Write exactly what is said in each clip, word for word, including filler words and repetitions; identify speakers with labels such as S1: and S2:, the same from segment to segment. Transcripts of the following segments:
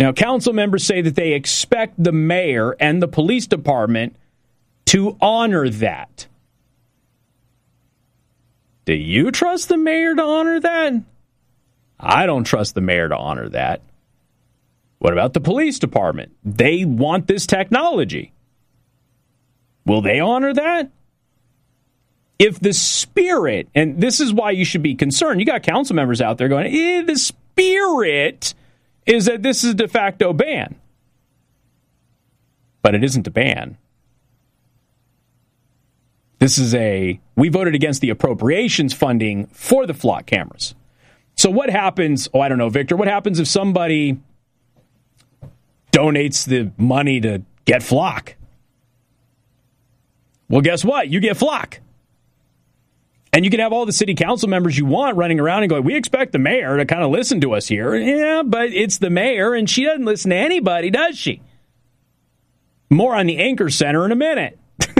S1: Now, council members say that they expect the mayor and the police department to honor that. Do you trust the mayor to honor that? I don't trust the mayor to honor that. What about the police department? They want this technology. Will they honor that? If the spirit, and this is why you should be concerned, you got council members out there going, eh, the spirit is that this is a de facto ban. But it isn't a ban. This is a, we voted against the appropriations funding for the flock cameras. So what happens, oh, I don't know, Victor, what happens if somebody donates the money to get flock? Well, guess what? You get flock. And you can have all the city council members you want running around and going, we expect the mayor to kind of listen to us here. Yeah, but it's the mayor, and she doesn't listen to anybody, does she? More on the Anchor Center in a minute.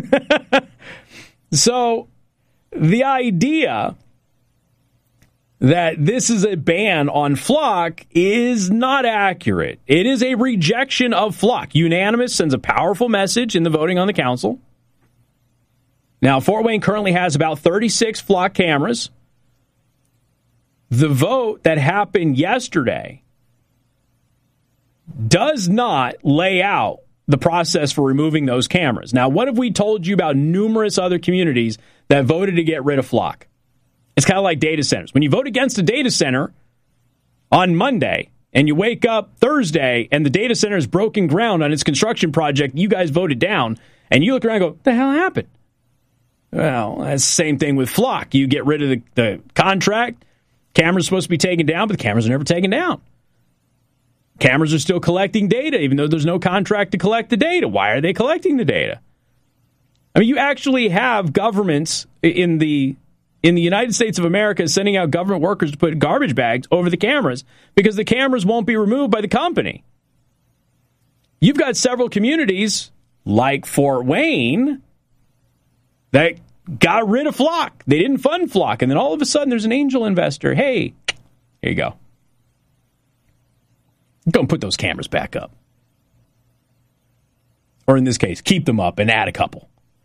S1: So the idea that this is a ban on flock is not accurate. It is a rejection of flock. Unanimous sends a powerful message in the voting on the council. Now, Fort Wayne currently has about thirty-six flock cameras. The vote that happened yesterday does not lay out the process for removing those cameras. Now, what have we told you about numerous other communities that voted to get rid of flock? It's kind of like data centers. When you vote against a data center on Monday and you wake up Thursday and the data center is broken ground on its construction project you guys voted down, and you look around and go, what the hell happened? Well, that's the same thing with flock. You get rid of the, the contract. Cameras are supposed to be taken down, but the cameras are never taken down. Cameras are still collecting data, even though there's no contract to collect the data. Why are they collecting the data? I mean, you actually have governments in the in the United States of America sending out government workers to put garbage bags over the cameras because the cameras won't be removed by the company. You've got several communities like Fort Wayne that got rid of flock. They didn't fund flock. And then all of a sudden there's an angel investor. Hey, here you go. Go and put those cameras back up. Or in this case, keep them up and add a couple.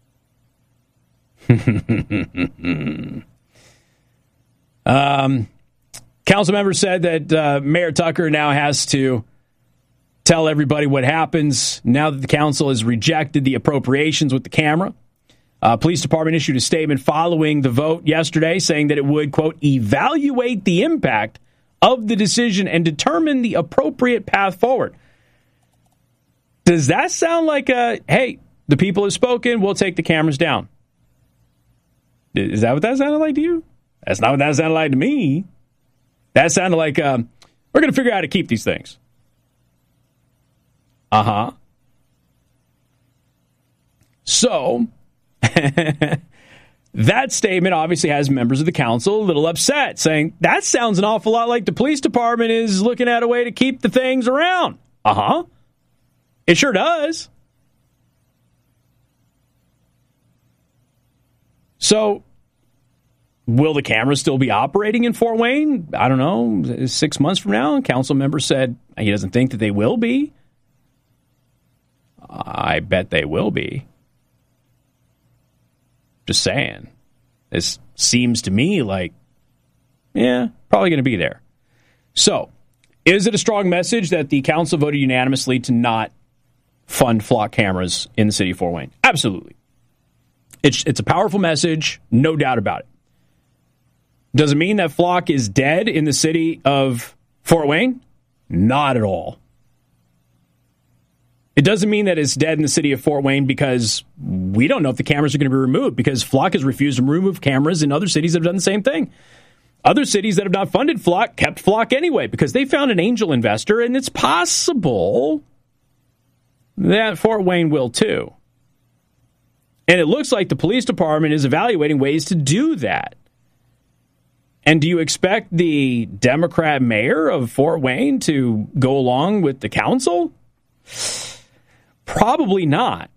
S1: um, council members said that uh, Mayor Tucker now has to tell everybody what happens now that the council has rejected the appropriations with the camera. Uh, police department issued a statement following the vote yesterday saying that it would, quote, evaluate the impact of the decision and determine the appropriate path forward. Does that sound like a, hey, the people have spoken, we'll take the cameras down? Is that what that sounded like to you? That's not what that sounded like to me. That sounded like, um, we're going to figure out how to keep these things. Uh-huh. So, that statement obviously has members of the council a little upset, saying, that sounds an awful lot like the police department is looking at a way to keep the things around. Uh-huh. It sure does. So, will the cameras still be operating in Fort Wayne? I don't know, six months from now? Council member said he doesn't think that they will be. I bet they will be. Just saying. This seems to me like, yeah, probably going to be there. So, is it a strong message that the council voted unanimously to not fund flock cameras in the city of Fort Wayne? Absolutely. It's, it's a powerful message, no doubt about it. Does it mean that flock is dead in the city of Fort Wayne? Not at all. It doesn't mean that it's dead in the city of Fort Wayne because we don't know if the cameras are going to be removed, because flock has refused to remove cameras in other cities that have done the same thing. Other cities that have not funded flock kept flock anyway because they found an angel investor, and it's possible that Fort Wayne will too. And it looks like the police department is evaluating ways to do that. And do you expect the Democrat mayor of Fort Wayne to go along with the council? Probably not.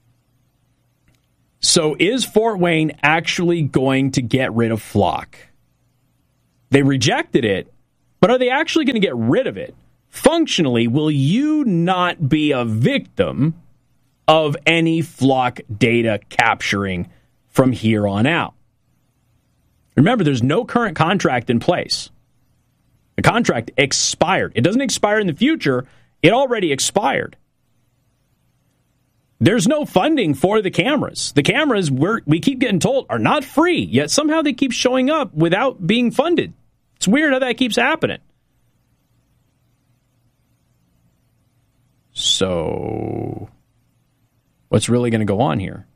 S1: So is Fort Wayne actually going to get rid of flock? They rejected it, but are they actually going to get rid of it? functionally, will you not be a victim of any flock data capturing from here on out? Remember, there's no current contract in place. The contract expired. It doesn't expire in the future. It already expired. There's no funding for the cameras. The cameras, we're, we keep getting told, are not free, yet somehow they keep showing up without being funded. It's weird how that keeps happening. So, what's really going to go on here?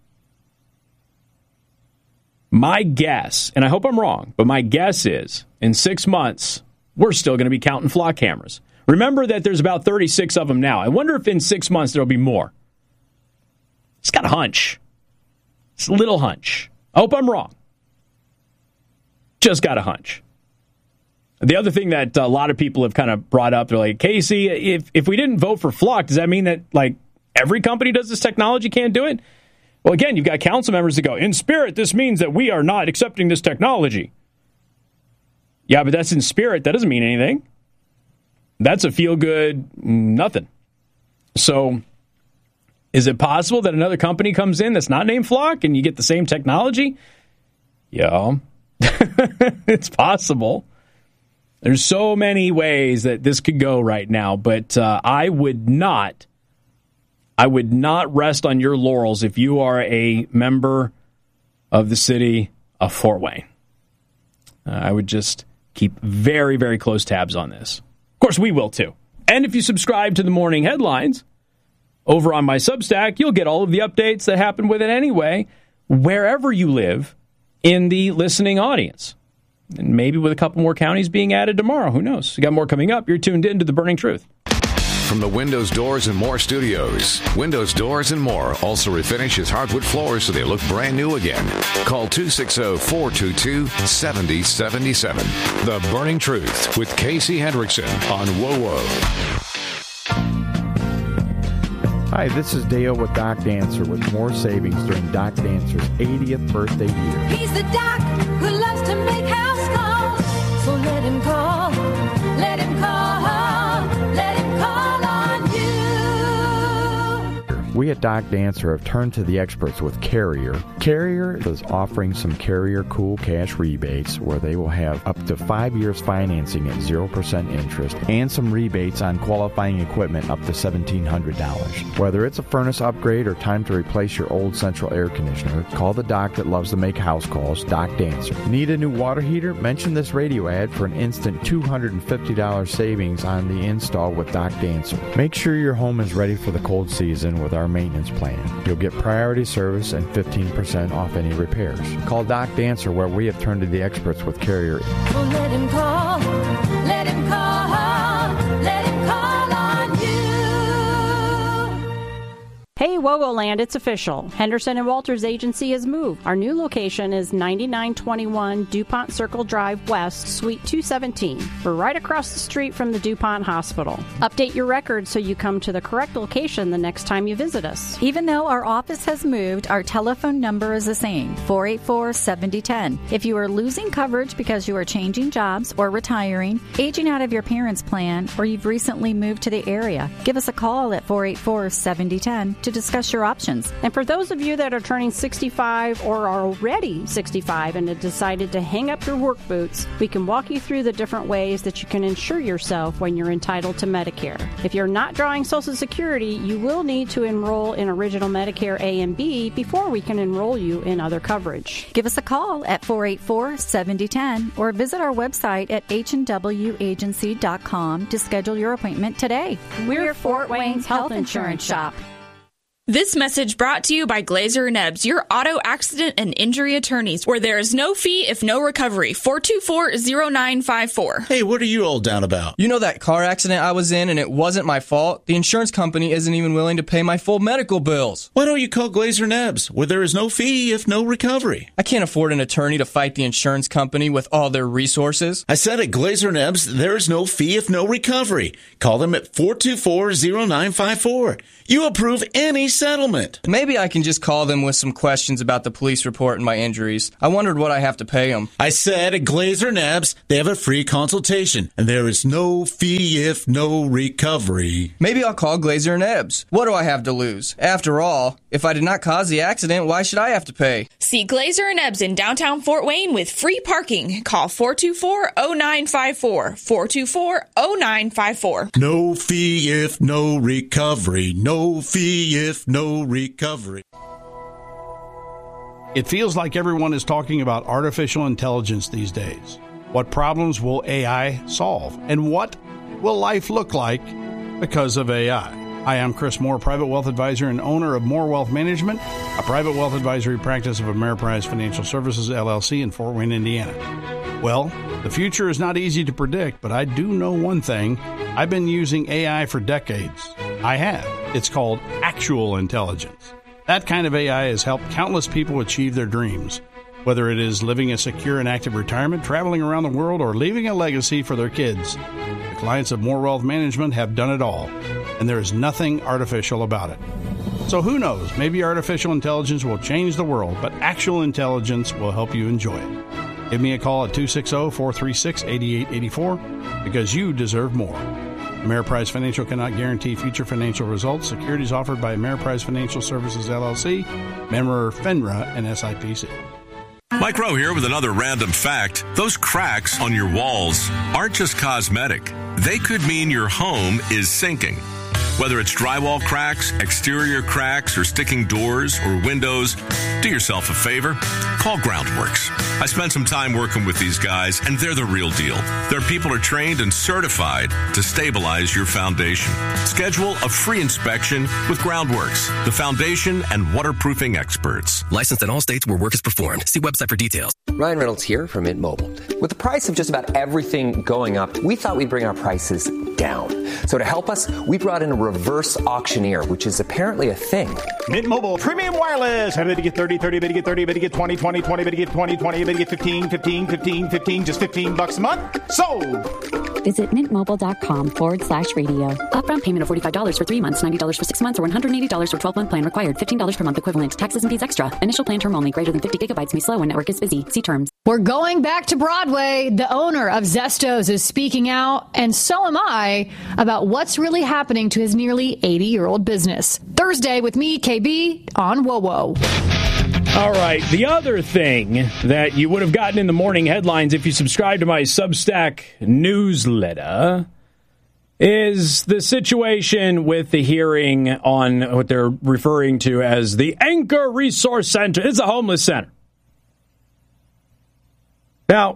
S1: My guess, and I hope I'm wrong, but my guess is in six months, we're still going to be counting flock cameras. Remember that there's about thirty-six of them now. I wonder if in six months there'll be more. It's got a hunch. It's a little hunch. I hope I'm wrong. Just got a hunch. The other thing that a lot of people have kind of brought up, they're like, Casey, if, if we didn't vote for flock, does that mean that like every company does this technology can't do it? Well, again, you've got council members that go, in spirit, this means that we are not accepting this technology. Yeah, but that's in spirit. That doesn't mean anything. That's a feel-good nothing. So is it possible that another company comes in that's not named Flock and you get the same technology? Yeah, it's possible. There's so many ways that this could go right now, but uh, I would not I would not rest on your laurels if you are a member of the city of Fort Wayne. Uh, I would just keep very, very close tabs on this. Of course, we will too. And if you subscribe to the morning headlines over on my Substack, you'll get all of the updates that happen with it anyway, wherever you live in the listening audience. And maybe with a couple more counties being added tomorrow. Who knows? We got more coming up. You're tuned in to The Burning Truth.
S2: From the Windows, Doors, and More studios, Windows, Doors, and More also refinishes hardwood floors so they look brand new again. Call two six zero, four two two, seven zero seven seven. The Burning Truth with Casey Hendrickson on W O W O.
S3: Hi, this is Dale with Doc Dancer with more savings during Doc Dancer's eightieth birthday year.
S4: He's the doc who loves to make house calls, so let him call, let him call, let him call on you.
S3: We at Doc Dancer have turned to the experts with Carrier. Carrier is offering some Carrier Cool Cash rebates where they will have up to five years financing at zero percent interest and some rebates on qualifying equipment up to seventeen hundred dollars. Whether it's a furnace upgrade or time to replace your old central air conditioner, call the doc that loves to make house calls, Doc Dancer. Need a new water heater? Mention this radio ad for an instant two hundred fifty dollars savings on the install with Doc Dancer. Make sure your home is ready for the cold season with our maintenance plan. You'll get priority service and fifteen percent off any repairs. Call Doc Dancer where we have turned to the experts with Carrier.
S4: Well, let him call, let him call, let him call on you.
S5: Hey, Wogoland, it's official. Henderson and Walters Agency has moved. Our new location is ninety-nine twenty-one DuPont Circle Drive West, Suite two seventeen. We're right across the street from the DuPont Hospital. Update your records so you come to the correct location the next time you visit us.
S6: Even though our office has moved, our telephone number is the same, four eight four, seven zero one zero. If you are losing coverage because you are changing jobs or retiring, aging out of your parents' plan, or you've recently moved to the area, give us a call at four eight four, seven zero one zero to discuss your options.
S5: And for those of you that are turning sixty-five or are already sixty-five and have decided to hang up your work boots, we can walk you through the different ways that you can insure yourself when you're entitled to Medicare. If you're not drawing Social Security, you will need to enroll in Original Medicare A and B before we can enroll you in other coverage.
S6: Give us a call at four eight four, seven zero one zero or visit our website at h and w agency dot com to schedule your appointment today.
S5: We're Fort Wayne's health insurance shop.
S7: This message brought to you by Glazer and Ebbs, your auto accident and injury attorneys, where there is no fee if no recovery. four two four, zero nine five four.
S8: Hey, what are you all down about?
S9: You know that car accident I was in and it wasn't my fault? The insurance company isn't even willing to pay my full medical bills.
S8: Why don't you call Glazer and Ebbs, where there is no fee if no recovery?
S9: I can't afford an attorney to fight the insurance company with all their resources.
S8: I said at Glazer and Ebbs, there is no fee if no recovery. Call them at four two four, zero nine five four. You approve any settlement.
S9: Maybe I can just call them with some questions about the police report and my injuries. I wondered what I have to pay them.
S8: I said at Glazer Nebs, they have a free consultation, and there is no fee if no recovery.
S9: Maybe I'll call Glazer and Ebbs. What do I have to lose? After all, if I did not cause the accident, why should I have to pay?
S7: See Glazer and Ebbs in downtown Fort Wayne with free parking. Call four two four, oh nine five four, four two four, oh nine five four.
S8: No fee if no recovery. No fee if no recovery.
S10: It feels like everyone is talking about artificial intelligence these days. What problems will A I solve? And what will life look like because of A I? Hi, I'm Chris Moore, private wealth advisor and owner of Moore Wealth Management, a private wealth advisory practice of Ameriprise Financial Services, L L C in Fort Wayne, Indiana. Well, the future is not easy to predict, but I do know one thing. I've been using A I for decades. I have. It's called actual intelligence. That kind of A I has helped countless people achieve their dreams. Whether it is living a secure and active retirement, traveling around the world, or leaving a legacy for their kids, the clients of Moore Wealth Management have done it all, and there is nothing artificial about it. So who knows, maybe artificial intelligence will change the world, but actual intelligence will help you enjoy it. Give me a call at two six zero, four three six, eight eight eight four because you deserve more. Ameriprise Financial cannot guarantee future financial results. Securities offered by Ameriprise Financial Services, L L C, member FINRA and S I P C.
S11: Mike Rowe here with another random fact. Those cracks on your walls aren't just cosmetic. They could mean your home is sinking. Whether it's drywall cracks, exterior cracks, or sticking doors or windows, do yourself a favor. Call Groundworks. I spent some time working with these guys, and they're the real deal. Their people are trained and certified to stabilize your foundation. Schedule a free inspection with Groundworks, the foundation and waterproofing experts.
S12: Licensed in all states where work is performed. See website for details.
S13: Ryan Reynolds here from Mint Mobile. With the price of just about everything going up, we thought we'd bring our prices down. So to help us, we brought in a reverse auctioneer, which is apparently a thing.
S14: Mint Mobile Premium Wireless. How to get thirty, thirty, how to get thirty, how to get twenty, twenty, twenty, how to get twenty, twenty, how to get fifteen, fifteen, fifteen, fifteen, just fifteen bucks a month? Sold!
S15: Visit mintmobile.com forward slash radio. Upfront payment of forty-five dollars for three months, ninety dollars for six months, or one hundred eighty dollars for twelve-month plan required. fifteen dollars per month equivalent. Taxes and fees extra. Initial plan term only. Greater than fifty gigabytes may slow when network is busy. See terms.
S16: We're going back to Broadway. The owner of Zestos is speaking out, and so am I, about what's really happening to his nearly eighty-year-old business. Thursday with me, K B, on Whoa Whoa.
S1: All right, the other thing that you would have gotten in the morning headlines if you subscribe to my Substack newsletter is the situation with the hearing on what they're referring to as the Anchor Resource Center. It's a homeless center. Now,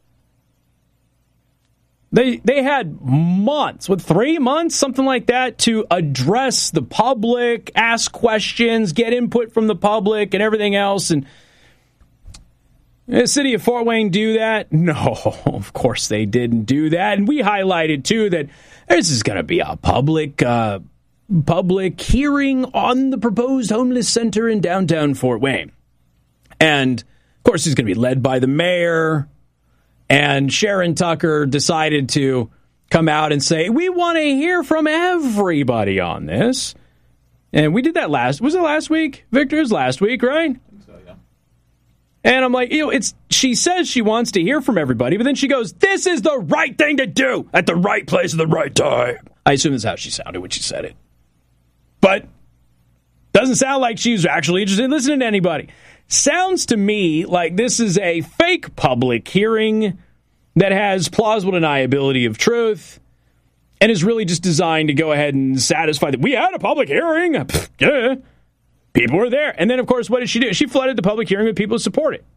S1: they they had months, what, three months, something like that, to address the public, ask questions, get input from the public and everything else. And the city of Fort Wayne do that? No, of course they didn't do that. And we highlighted, too, that this is going to be a public uh, public hearing on the proposed homeless center in downtown Fort Wayne. And, of course, it's going to be led by the mayor. And Sharon Tucker decided to come out and say, we want to hear from everybody on this. And we did that last, was it last week? Victor, it was last week, right? I think so, yeah. And I'm like, you know, it's, she says she wants to hear from everybody, but then she goes, this is the right thing to do at the right place at the right time. I assume that's how she sounded when she said it. But doesn't sound like she's actually interested in listening to anybody. Sounds to me like this is a fake public hearing that has plausible deniability of truth and is really just designed to go ahead and satisfy that we had a public hearing. Pfft, yeah, people were there. And then, of course, what did she do? She flooded the public hearing with people who support it.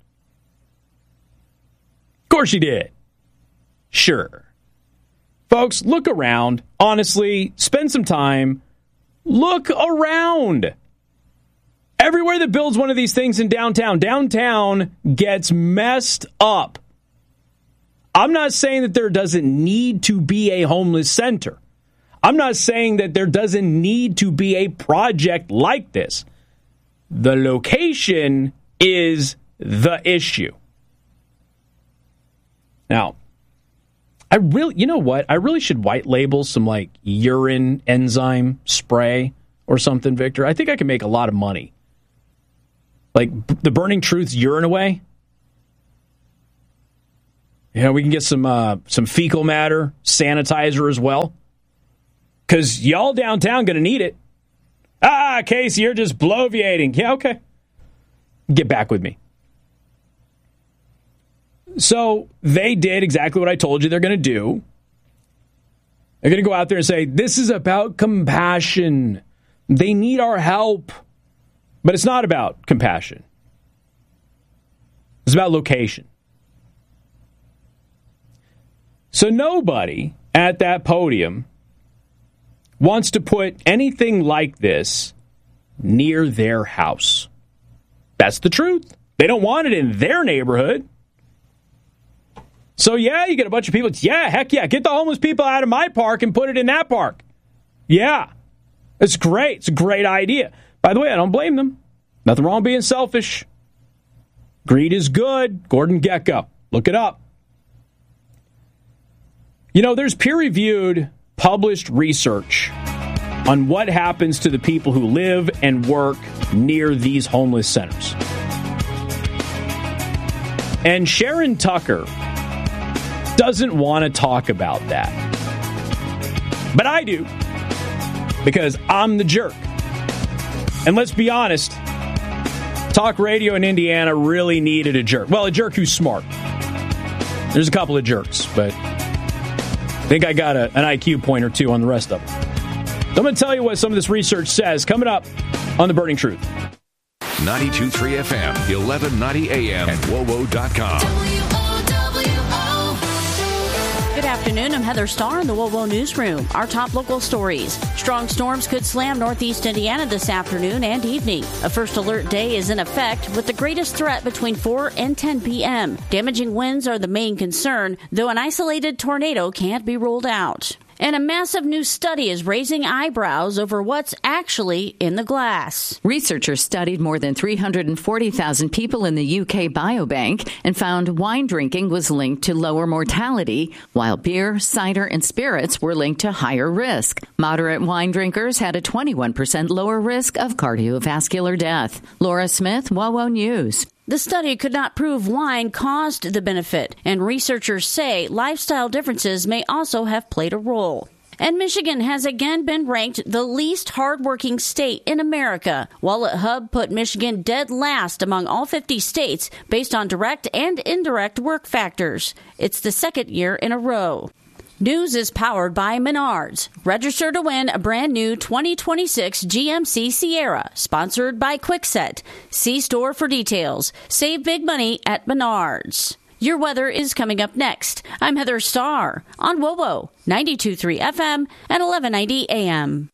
S1: Of course she did. Sure. Folks, look around. Honestly, spend some time. Look around. Everywhere that builds one of these things in downtown, downtown gets messed up. I'm not saying that there doesn't need to be a homeless center. I'm not saying that there doesn't need to be a project like this. The location is the issue. Now, I really, you know what? I really should white label some like urine enzyme spray or something, Victor, I think I can make a lot of money. Like b- the Burning Truth's urine away. You know, we can get some uh, some fecal matter sanitizer as well. Because y'all downtown going to need it. Ah, Casey, you're just bloviating. Yeah, okay. Get back with me. So they did exactly what I told you they're going to do. They're going to go out there and say, this is about compassion. They need our help. But it's not about compassion. It's about location. So nobody at that podium wants to put anything like this near their house. That's the truth. They don't want it in their neighborhood. So yeah, you get a bunch of people, yeah, heck yeah, get the homeless people out of my park and put it in that park. Yeah, it's great. It's a great idea. By the way, I don't blame them. Nothing wrong with being selfish. Greed is good. Gordon Gekko. Look it up. You know, there's peer-reviewed, published research on what happens to the people who live and work near these homeless centers. And Sharon Tucker doesn't want to talk about that. But I do, because I'm the jerk. And let's be honest, talk radio in Indiana really needed a jerk. Well, a jerk who's smart. There's a couple of jerks, but I think I got a, an I Q point or two on the rest of them. So I'm going to tell you what some of this research says coming up on The Burning Truth.
S2: ninety-two point three F M, eleven ninety A M, and W O W O dot com.
S17: Good afternoon. I'm Heather Starr in the W O W O Newsroom. Our top local stories. Strong storms could slam northeast Indiana this afternoon and evening. A first alert day is in effect with the greatest threat between four and ten p.m. Damaging winds are the main concern, though an isolated tornado can't be ruled out. And a massive new study is raising eyebrows over what's actually in the glass.
S18: Researchers studied more than three hundred forty thousand people in the U K Biobank and found wine drinking was linked to lower mortality, while beer, cider, and spirits were linked to higher risk. Moderate wine drinkers had a twenty-one percent lower risk of cardiovascular death. Laura Smith, W O W O News.
S17: The study could not prove wine caused the benefit, and researchers say lifestyle differences may also have played a role. And Michigan has again been ranked the least hardworking state in America. Wallet Hub put Michigan dead last among all fifty states based on direct and indirect work factors. It's the second year in a row. News is powered by Menards. Register to win a brand new twenty twenty-six G M C Sierra, sponsored by Kwikset. See store for details. Save big money at Menards. Your weather is coming up next. I'm Heather Starr on W O W O, ninety-two point three F M and eleven ninety A M.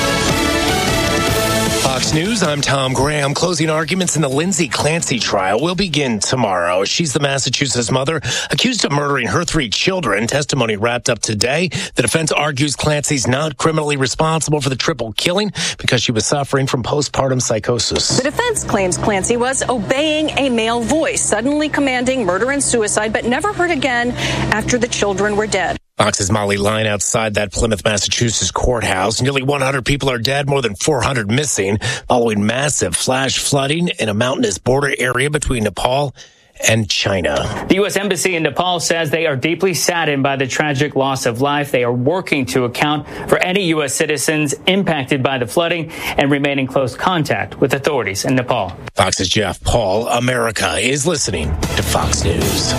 S19: Fox News, I'm Tom Graham. Closing arguments in the Lindsay Clancy trial will begin tomorrow. She's the Massachusetts mother accused of murdering her three children. Testimony wrapped up today. The defense argues Clancy's not criminally responsible for the triple killing because she was suffering from postpartum psychosis.
S20: The defense claims Clancy was obeying a male voice, suddenly commanding murder and suicide, but never heard again after the children were dead.
S19: Fox's Molly Line outside that Plymouth, Massachusetts courthouse. Nearly one hundred people are dead, more than four hundred missing, following massive flash flooding in a mountainous border area between Nepal and China.
S21: The U S Embassy in Nepal says they are deeply saddened by the tragic loss of life. They are working to account for any U S citizens impacted by the flooding and remain in close contact with authorities in Nepal.
S19: Fox's Jeff Paul. America is listening to Fox News.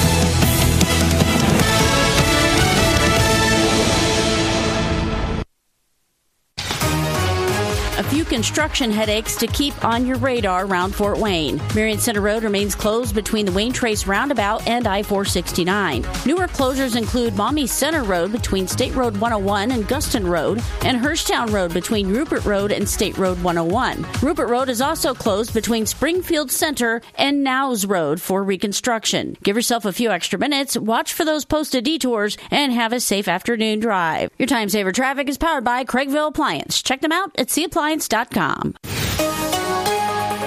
S17: A few construction headaches to keep on your radar around Fort Wayne. Marion Center Road remains closed between the Wayne Trace Roundabout and I four sixty-nine. Newer closures include Maumee Center Road between State Road one oh one and Guston Road, and Hirschtown Road between Rupert Road and State Road one oh one. Rupert Road is also closed between Springfield Center and Nowes Road for reconstruction. Give yourself a few extra minutes, watch for those posted detours, and have a safe afternoon drive. Your Time Saver Traffic is powered by Craigville Appliance. Check them out at c appliance dot com.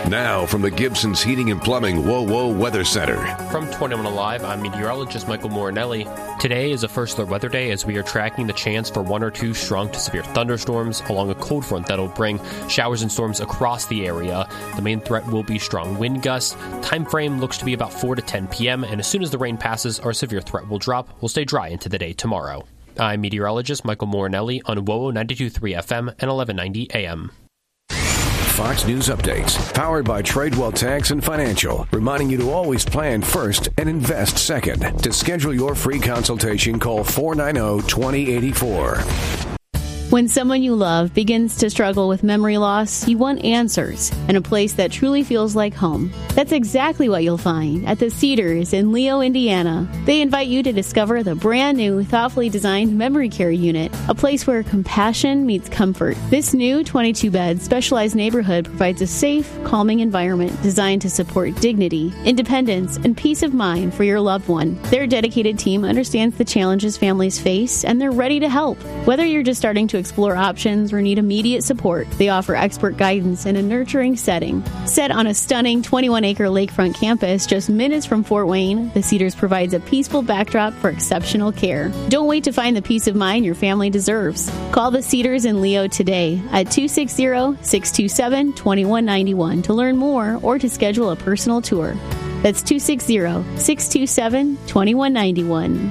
S2: Now, from the Gibson's Heating and Plumbing Whoa Whoa Weather Center.
S3: From twenty-one Alive, I'm meteorologist Michael Morinelli. Today is a first alert weather day as we are tracking the chance for one or two strong to severe thunderstorms along a cold front that'll bring showers and storms across the area. The main threat will be strong wind gusts. Time frame looks to be about four to ten p.m. and as soon as the rain passes, our severe threat will drop. We'll stay dry into the day tomorrow. I'm meteorologist Michael Morinelli on W O O ninety-two point three F M and eleven ninety A M.
S2: Fox News Updates, powered by Tradewell Tax and Financial, reminding you to always plan first and invest second. To schedule your free consultation, call four nine zero, two zero eight four.
S22: When someone you love begins to struggle with memory loss, you want answers and a place that truly feels like home. That's exactly what you'll find at the Cedars in Leo, Indiana. They invite you to discover the brand new, thoughtfully designed memory care unit, a place where compassion meets comfort. This new twenty-two bed specialized neighborhood provides a safe, calming environment designed to support dignity, independence, and peace of mind for your loved one. Their dedicated team understands the challenges families face, and they're ready to help. Whether you're just starting to explore options or need immediate support, they offer expert guidance in a nurturing setting. Set on a stunning twenty-one acre lakefront campus just minutes from Fort Wayne, the Cedars provides a peaceful backdrop for exceptional care. Don't wait to find the peace of mind your family deserves. Call the Cedars in Leo today at two six zero, six two seven, two one nine one to learn more or to schedule a personal tour. That's two six zero, six two seven, two one nine one.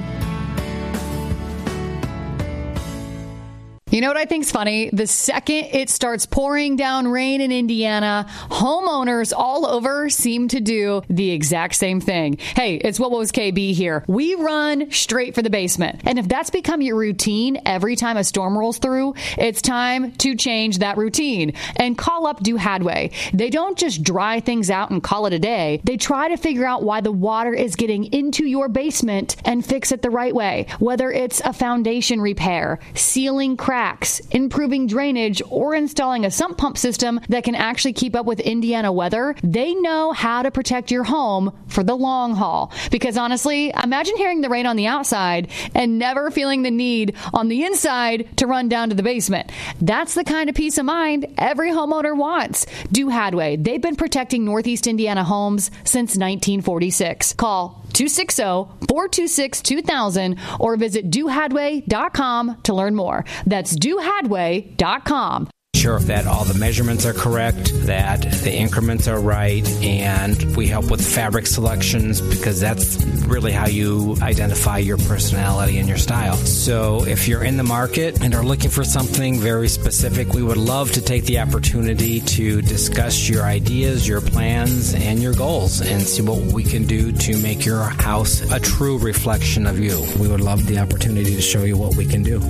S16: You know what I think's funny? The second it starts pouring down rain in Indiana, homeowners all over seem to do the exact same thing. Hey, it's What Was K B here. We run straight for the basement. And if that's become your routine every time a storm rolls through, it's time to change that routine and call up Do Hadway. They don't just dry things out and call it a day. They try to figure out why the water is getting into your basement and fix it the right way. Whether it's a foundation repair, sealing cracks, improving drainage, or installing a sump pump system that can actually keep up with Indiana weather, they know how to protect your home for the long haul. Because honestly, imagine hearing the rain on the outside and never feeling the need on the inside to run down to the basement. That's the kind of peace of mind every homeowner wants. Do Hadway. They've been protecting Northeast Indiana homes since nineteen forty-six. Call two six zero, four two six, two thousand or visit do hadway dot com to learn more. That's do hadway dot com.
S23: Sure if that all the measurements are correct, that the increments are right, and we help with fabric selections because that's really how you identify your personality and your style. So if you're in the market and are looking for something very specific, we would love to take the opportunity to discuss your ideas, your plans, and your goals and see what we can do to make your house a true reflection of you. We would love the opportunity to show you what we can do.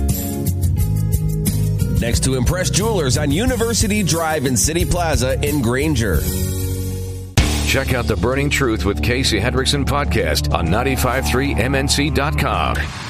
S24: Next to Impress Jewelers on University Drive in City Plaza in Granger.
S2: Check out The Burning Truth with Casey Hendrickson podcast on nine five three M N C dot com.